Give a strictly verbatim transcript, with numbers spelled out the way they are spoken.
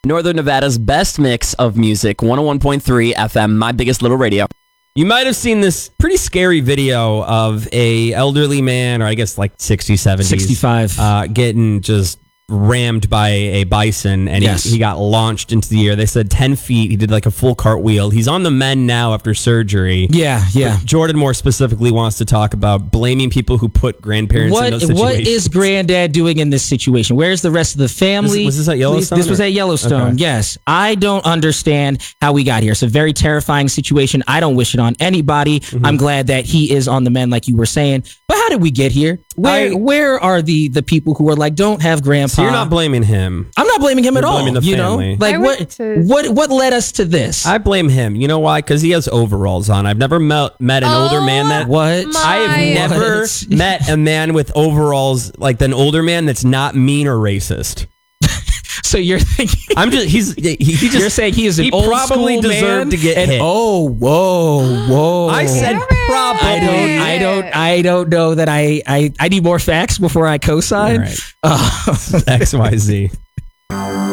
Northern Nevada's best mix of music, one oh one point three F M, My Biggest Little Radio. You might have seen this pretty scary video of a elderly man, or I guess like sixty, seventies. sixty-five. Uh, getting just rammed by a bison, and yes. he, he got launched into the air. They said ten feet. He did like a full cartwheel. He's on the mend now after surgery. Yeah, yeah. But Jordan more specifically wants to talk about blaming people who put grandparents what, in those situations. What is Granddad doing in this situation? Where's the rest of the family? Was, was this at Yellowstone? This was or? at Yellowstone, okay. Yes. I don't understand how we got here. It's a very terrifying situation. I don't wish it on anybody. Mm-hmm. I'm glad that he is on the mend, like you were saying. But how did we get here? Where I, where are the, the people who are like, don't have grandpa? So you're not blaming him. I'm not blaming him you're at all. Blaming the you family. know, like what, to... what what led us to this? I blame him. You know why? Because he has overalls on. I've never met met an oh, older man that. What? I have never what? met a man with overalls like an older man that's not mean or racist. So you're thinking I'm just he's he, he just you're saying he is an he old probably school deserved man to get and, hit. Oh, whoa, whoa! I said probably. I don't. I don't. I don't know that I. I, I need more facts before I co-sign. All right. Uh, X Y Z.